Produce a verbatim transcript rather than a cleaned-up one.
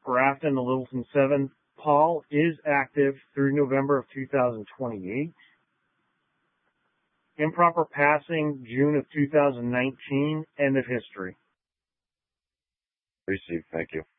Raft in the Littleton seven. Paul is active through November of two thousand twenty-eight. Improper passing, June of two thousand nineteen. End of history. Received. Thank you.